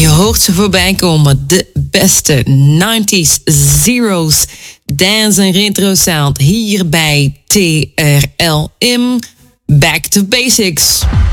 Je hoort ze voorbij komen. De beste 90s, zeros, dance en retro sound. Hier bij TRLM. Back to Basics.